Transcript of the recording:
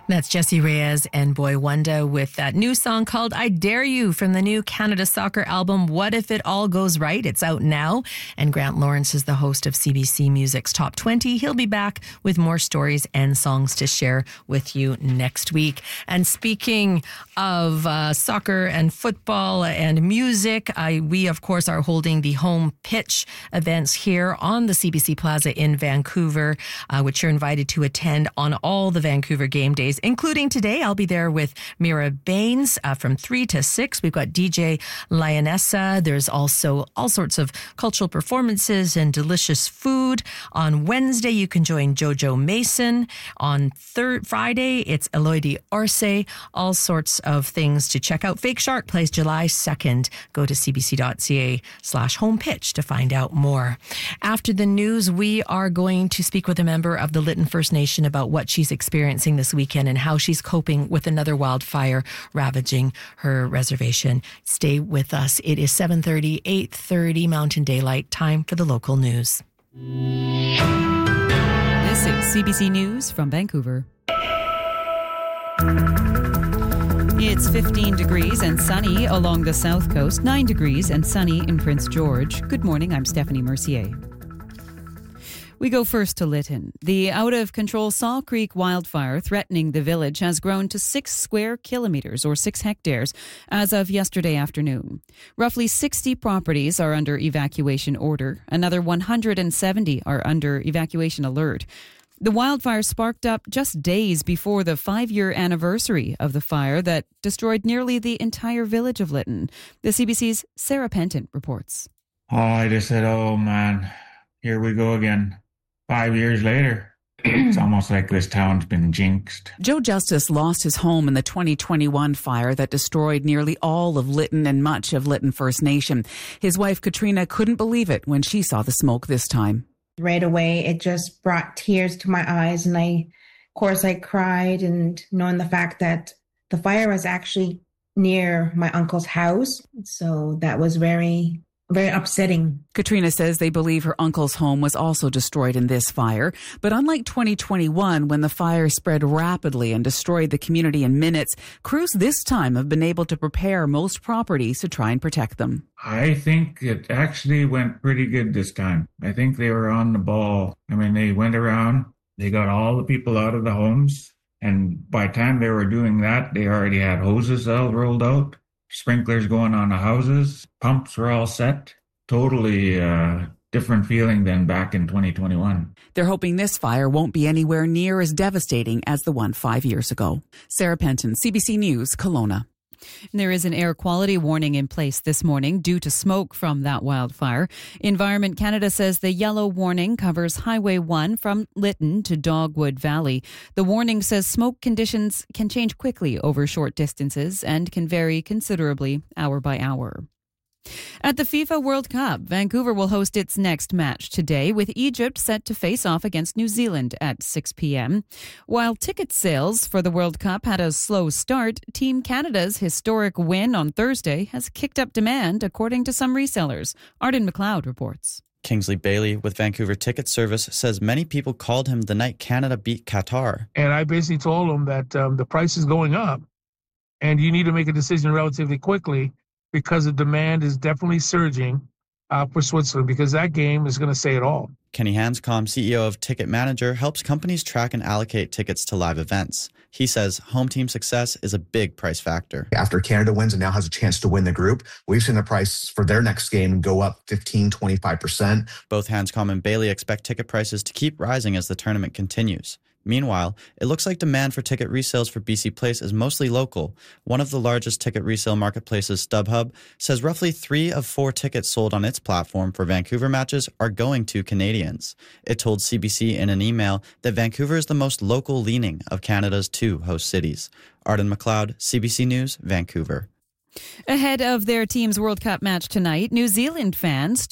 That's Jessie Reyez and Boy Wonder with that new song called I Dare You from the new Canada Soccer album, What If It All Goes Right? It's out now. And Grant Lawrence is the host of CBC Music's Top 20. He'll be back with more stories and songs to share with you next week. And speaking of soccer and football and music, we, of course, are holding the home pitch events here on the CBC Plaza in Vancouver, which you're invited to attend on all the Vancouver game days, including today. I'll be there with Mira Baines from 3 to 6. We've got DJ Lionessa. There's also all sorts of cultural performances and delicious food. On Wednesday, you can join Jojo Mason. On Friday, it's Elodie Arce. All sorts of things to check out. Fake Shark plays July 2nd. Go to cbc.ca/homepitch to find out more. After the news, we are going to speak with a member of the Lytton First Nation about what she's experiencing this weekend and how she's coping with another wildfire ravaging her reservation. Stay with us. It is 7:30, 8:30 Mountain Daylight. Time for the local news. This is CBC News from Vancouver. It's 15 degrees and sunny along the south coast, 9 degrees and sunny in Prince George. Good morning, I'm Stephanie Mercier. We go first to Lytton. The out-of-control Saw Creek wildfire threatening the village has grown to 6 square kilometres or 6 hectares as of yesterday afternoon. Roughly 60 properties are under evacuation order. Another 170 are under evacuation alert. The wildfire sparked up just days before the 5-year anniversary of the fire that destroyed nearly the entire village of Lytton. The CBC's Sarah Penton reports. I just said, oh man, here we go again. 5 years later, it's almost like this town's been jinxed. Joe Justice lost his home in the 2021 fire that destroyed nearly all of Lytton and much of Lytton First Nation. His wife, Katrina, couldn't believe it when she saw the smoke this time. Right away, it just brought tears to my eyes. And I cried, and knowing the fact that the fire was actually near my uncle's house. So that was very upsetting. Katrina says they believe her uncle's home was also destroyed in this fire. But unlike 2021, when the fire spread rapidly and destroyed the community in minutes, crews this time have been able to prepare most properties to try and protect them. I think it actually went pretty good this time. I think they were on the ball. I mean, they went around, they got all the people out of the homes. And by the time they were doing that, they already had hoses all rolled out. Sprinklers going on the houses, pumps were all set. Totally different feeling than back in 2021. They're hoping this fire won't be anywhere near as devastating as the one 5 years ago. Sarah Penton, CBC News, Kelowna. There is an air quality warning in place this morning due to smoke from that wildfire. Environment Canada says the yellow warning covers Highway 1 from Lytton to Dogwood Valley. The warning says smoke conditions can change quickly over short distances and can vary considerably hour by hour. At the FIFA World Cup, Vancouver will host its next match today, with Egypt set to face off against New Zealand at 6 p.m. While ticket sales for the World Cup had a slow start, Team Canada's historic win on Thursday has kicked up demand, according to some resellers. Arden McLeod reports. Kingsley Bailey with Vancouver Ticket Service says many people called him the night Canada beat Qatar. And I basically told him that the price is going up and you need to make a decision relatively quickly, because the demand is definitely surging for Switzerland, because that game is going to say it all. Kenny Hanscom, CEO of Ticket Manager, helps companies track and allocate tickets to live events. He says home team success is a big price factor. After Canada wins and now has a chance to win the group, we've seen the price for their next game go up 15-25%. Both Hanscom and Bailey expect ticket prices to keep rising as the tournament continues. Meanwhile, it looks like demand for ticket resales for BC Place is mostly local. One of the largest ticket resale marketplaces, StubHub, says roughly 3 of 4 tickets sold on its platform for Vancouver matches are going to Canadians. It told CBC in an email that Vancouver is the most local-leaning of Canada's 2 host cities. Arden McLeod, CBC News, Vancouver. Ahead of their team's World Cup match tonight, New Zealand fans